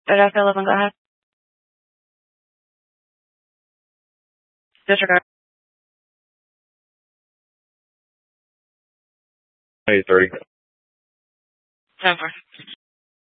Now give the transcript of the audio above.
Right after 11, go ahead. Disregard. 8:30. 10-4.